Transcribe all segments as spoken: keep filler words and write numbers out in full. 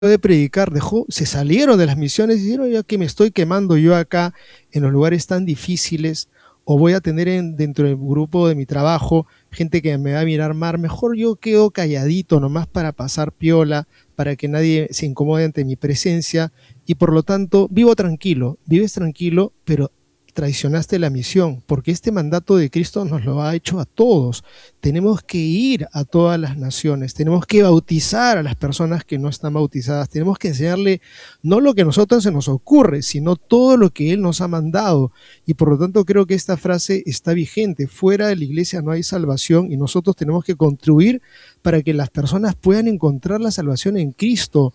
de predicar, dejó, se salieron de las misiones y dijeron, ya que me estoy quemando yo acá en los lugares tan difíciles, o voy a tener en, dentro del grupo de mi trabajo gente que me va a mirar mal, mejor yo quedo calladito nomás para pasar piola, para que nadie se incomode ante mi presencia, y por lo tanto vivo tranquilo, vives tranquilo, pero traicionaste la misión, porque este mandato de Cristo nos lo ha hecho a todos. Tenemos que ir a todas las naciones, tenemos que bautizar a las personas que no están bautizadas, tenemos que enseñarle no lo que a nosotros se nos ocurre, sino todo lo que Él nos ha mandado. Y por lo tanto creo que esta frase está vigente. Fuera de la iglesia no hay salvación y nosotros tenemos que contribuir para que las personas puedan encontrar la salvación en Cristo.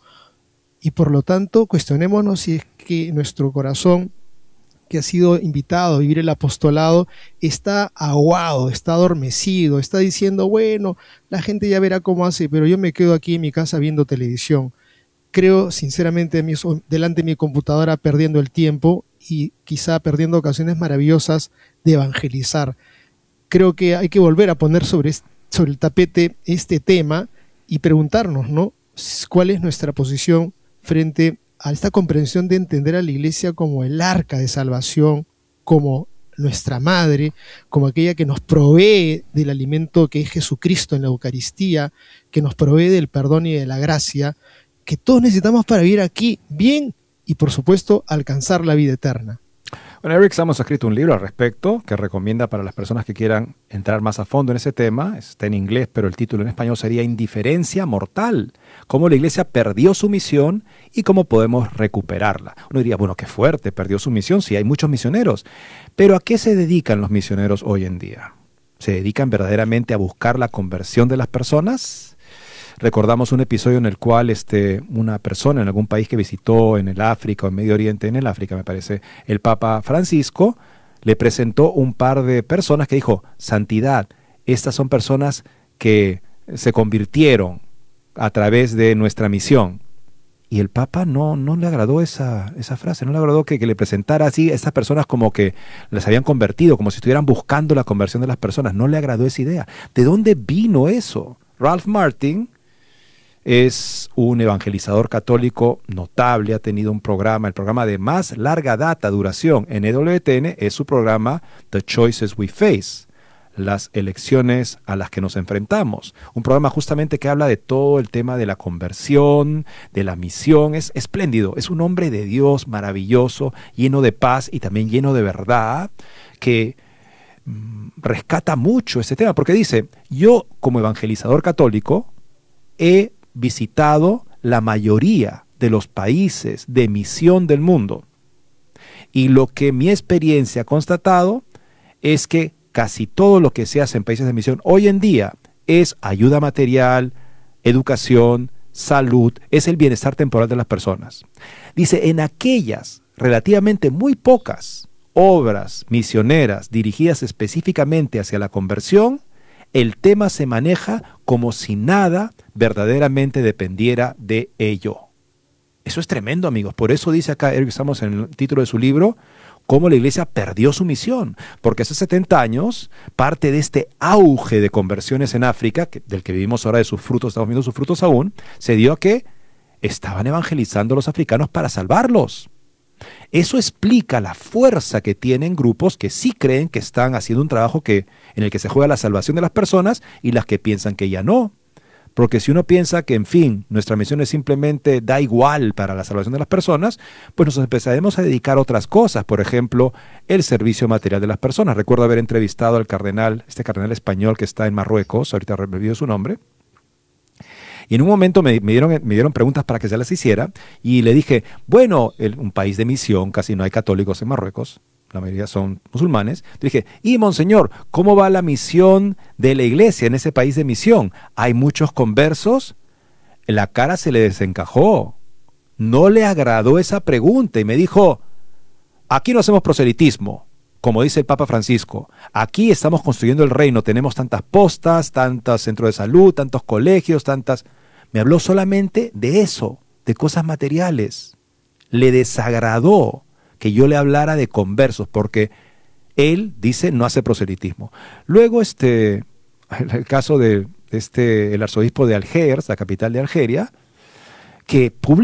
Y por lo tanto cuestionémonos si es que nuestro corazón, que ha sido invitado a vivir el apostolado, está aguado, está adormecido, está diciendo, bueno, la gente ya verá cómo hace, pero yo me quedo aquí en mi casa viendo televisión. Creo sinceramente delante de mi computadora perdiendo el tiempo y quizá perdiendo ocasiones maravillosas de evangelizar. Creo que hay que volver a poner sobre, sobre el tapete este tema y preguntarnos, ¿no?, cuál es nuestra posición frente a esta comprensión de entender a la iglesia como el arca de salvación, como nuestra madre, como aquella que nos provee del alimento que es Jesucristo en la Eucaristía, que nos provee del perdón y de la gracia, que todos necesitamos para vivir aquí bien y por supuesto alcanzar la vida eterna. Bueno, Eric Samos ha escrito un libro al respecto que recomienda para las personas que quieran entrar más a fondo en ese tema. Está en inglés, pero el título en español sería Indiferencia Mortal. Cómo la iglesia perdió su misión y cómo podemos recuperarla. Uno diría, bueno, qué fuerte, perdió su misión, sí, hay muchos misioneros. Pero ¿a qué se dedican los misioneros hoy en día? ¿Se dedican verdaderamente a buscar la conversión de las personas? Recordamos un episodio en el cual este, una persona en algún país que visitó en el África o en Medio Oriente, en el África me parece, el Papa Francisco, le presentó un par de personas que dijo, santidad, estas son personas que se convirtieron a través de nuestra misión. Y el Papa no, no le agradó esa, esa frase, no le agradó que, que le presentara así a estas personas como que les habían convertido, como si estuvieran buscando la conversión de las personas. No le agradó esa idea. ¿De dónde vino eso? Ralph Martin es un evangelizador católico notable, ha tenido un programa, el programa de más larga data, duración en E W T N es su programa The Choices We Face, las elecciones a las que nos enfrentamos. Un programa justamente que habla de todo el tema de la conversión, de la misión, es espléndido, es un hombre de Dios maravilloso, lleno de paz y también lleno de verdad, que mmm, rescata mucho este tema, porque dice, yo como evangelizador católico he visitado la mayoría de los países de misión del mundo. Y lo que mi experiencia ha constatado es que casi todo lo que se hace en países de misión hoy en día es ayuda material, educación, salud, es el bienestar temporal de las personas. Dice, en aquellas relativamente muy pocas obras misioneras dirigidas específicamente hacia la conversión, el tema se maneja como si nada verdaderamente dependiera de ello. Eso es tremendo, amigos. Por eso dice acá, Eric, estamos en el título de su libro, cómo la iglesia perdió su misión. Porque hace setenta años, parte de este auge de conversiones en África, que, del que vivimos ahora de sus frutos, estamos viendo sus frutos aún, se dio a que estaban evangelizando a los africanos para salvarlos. Eso explica la fuerza que tienen grupos que sí creen que están haciendo un trabajo que, en el que se juega la salvación de las personas y las que piensan que ya no. Porque si uno piensa que, en fin, nuestra misión es simplemente da igual para la salvación de las personas, pues nos empezaremos a dedicar a otras cosas. Por ejemplo, el servicio material de las personas. Recuerdo haber entrevistado al cardenal, este cardenal español que está en Marruecos, ahorita he olvidado su nombre. Y en un momento me, me, dieron, me dieron preguntas para que se las hiciera y le dije, bueno, el, un país de misión, casi no hay católicos en Marruecos, la mayoría son musulmanes. Le dije, y monseñor, ¿cómo va la misión de la iglesia en ese país de misión? ¿Hay muchos conversos? La cara se le desencajó. No le agradó esa pregunta y me dijo, aquí no hacemos proselitismo, como dice el Papa Francisco. Aquí estamos construyendo el reino, tenemos tantas postas, tantos centros de salud, tantos colegios, tantas... Me habló solamente de eso, de cosas materiales. Le desagradó que yo le hablara de conversos, porque él, dice, no hace proselitismo. Luego, este, el caso de este, el arzobispo de Algers, la capital de Algeria, que